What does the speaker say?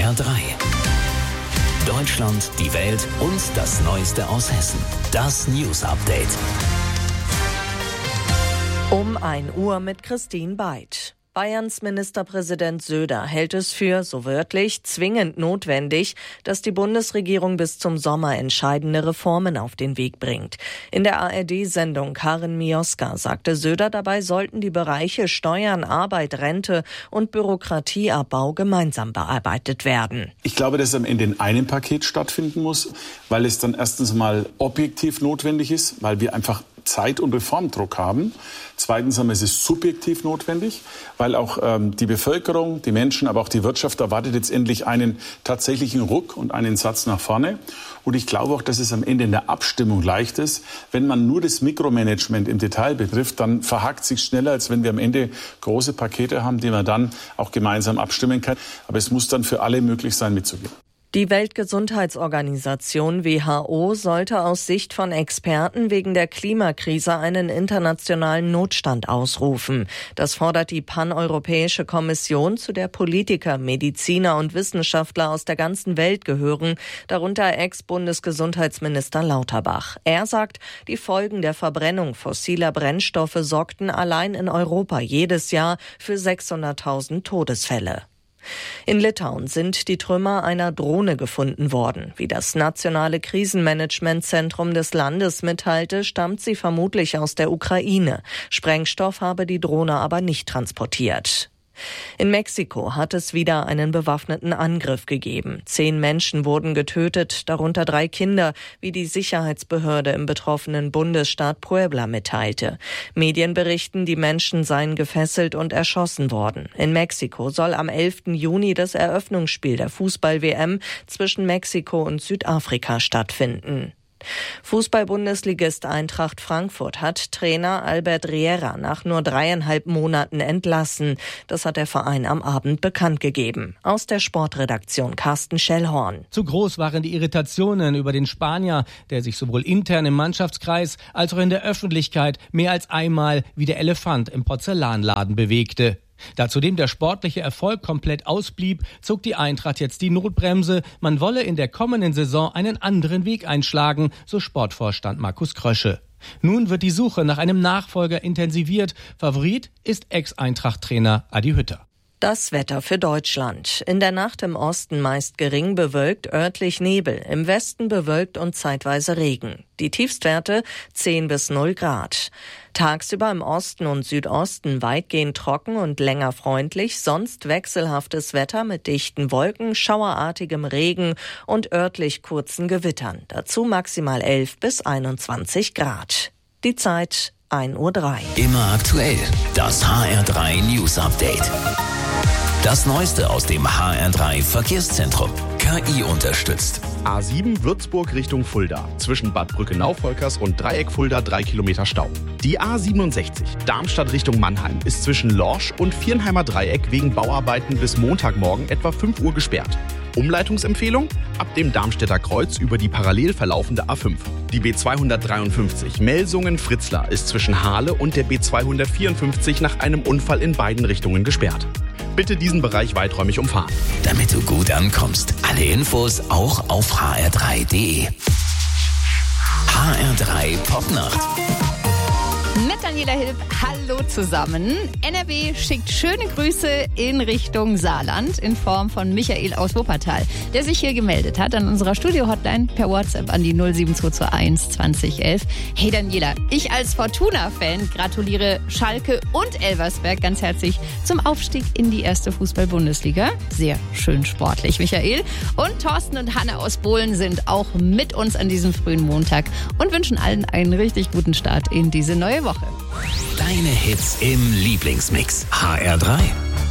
HR3. Deutschland, die Welt und das Neueste aus Hessen. Das News Update. Um 1 Uhr mit Christine Beid. Bayerns Ministerpräsident Söder hält es für, so wörtlich, zwingend notwendig, dass die Bundesregierung bis zum Sommer entscheidende Reformen auf den Weg bringt. In der ARD-Sendung Karin Mioska sagte Söder, dabei sollten die Bereiche Steuern, Arbeit, Rente und Bürokratieabbau gemeinsam bearbeitet werden. Ich glaube, dass es am Ende in einem Paket stattfinden muss, weil es dann erstens mal objektiv notwendig ist, weil wir einfach Zeit- und Reformdruck haben. Zweitens ist es subjektiv notwendig, weil auch die Bevölkerung, die Menschen, aber auch die Wirtschaft erwartet jetzt endlich einen tatsächlichen Ruck und einen Satz nach vorne. Und ich glaube auch, dass es am Ende in der Abstimmung leicht ist. Wenn man nur das Mikromanagement im Detail betrifft, dann verhakt es sich schneller, als wenn wir am Ende große Pakete haben, die man dann auch gemeinsam abstimmen kann. Aber es muss dann für alle möglich sein, mitzugehen. Die Weltgesundheitsorganisation WHO sollte aus Sicht von Experten wegen der Klimakrise einen internationalen Notstand ausrufen. Das fordert die Paneuropäische Kommission, zu der Politiker, Mediziner und Wissenschaftler aus der ganzen Welt gehören, darunter Ex-Bundesgesundheitsminister Lauterbach. Er sagt, die Folgen der Verbrennung fossiler Brennstoffe sorgten allein in Europa jedes Jahr für 600.000 Todesfälle. In Litauen sind die Trümmer einer Drohne gefunden worden. Wie das Nationale Krisenmanagementzentrum des Landes mitteilte, stammt sie vermutlich aus der Ukraine. Sprengstoff habe die Drohne aber nicht transportiert. In Mexiko hat es wieder einen bewaffneten Angriff gegeben. 10 Menschen wurden getötet, darunter 3 Kinder, wie die Sicherheitsbehörde im betroffenen Bundesstaat Puebla mitteilte. Medien berichten, die Menschen seien gefesselt und erschossen worden. In Mexiko soll am 11. Juni das Eröffnungsspiel der Fußball-WM zwischen Mexiko und Südafrika stattfinden. Fußball-Bundesligist Eintracht Frankfurt hat Trainer Albert Riera nach nur 3,5 Monaten entlassen. Das hat der Verein am Abend bekannt gegeben. Aus der Sportredaktion Carsten Schellhorn. Zu groß waren die Irritationen über den Spanier, der sich sowohl intern im Mannschaftskreis als auch in der Öffentlichkeit mehr als einmal wie der Elefant im Porzellanladen bewegte. Da zudem der sportliche Erfolg komplett ausblieb, zog die Eintracht jetzt die Notbremse. Man wolle in der kommenden Saison einen anderen Weg einschlagen, so Sportvorstand Markus Krösche. Nun wird die Suche nach einem Nachfolger intensiviert. Favorit ist Ex-Eintracht-Trainer Adi Hütter. Das Wetter für Deutschland. In der Nacht im Osten meist gering bewölkt, örtlich Nebel. Im Westen bewölkt und zeitweise Regen. Die Tiefstwerte 10 bis 0 Grad. Tagsüber im Osten und Südosten weitgehend trocken und länger freundlich, sonst wechselhaftes Wetter mit dichten Wolken, schauerartigem Regen und örtlich kurzen Gewittern. Dazu maximal 11 bis 21 Grad. Die Zeit 1:03 Uhr. Immer aktuell. Das HR3 News Update. Das Neueste aus dem HR3 Verkehrszentrum. KI unterstützt. A7 Würzburg Richtung Fulda. Zwischen Bad Brückenau-Volkers und Dreieck Fulda 3 Kilometer Stau. Die A67 Darmstadt Richtung Mannheim ist zwischen Lorsch und Viernheimer Dreieck wegen Bauarbeiten bis Montagmorgen etwa 5 Uhr gesperrt. Umleitungsempfehlung? Ab dem Darmstädter Kreuz über die parallel verlaufende A5. Die B253 Melsungen-Fritzlar ist zwischen Hahle und der B254 nach einem Unfall in beiden Richtungen gesperrt. Bitte diesen Bereich weiträumig umfahren. Damit du gut ankommst. Alle Infos auch auf hr3.de. HR3 Popnacht. Mit Daniela Hilb, hallo zusammen. NRW schickt schöne Grüße in Richtung Saarland in Form von Michael aus Wuppertal, der sich hier gemeldet hat an unserer Studio-Hotline per WhatsApp an die 07221 2011. Hey Daniela, ich als Fortuna-Fan gratuliere Schalke und Elversberg ganz herzlich zum Aufstieg in die erste Fußball-Bundesliga. Sehr schön sportlich, Michael. Und Thorsten und Hanne aus Bohlen sind auch mit uns an diesem frühen Montag und wünschen allen einen richtig guten Start in diese neue Woche. Deine Hits im Lieblingsmix. HR3.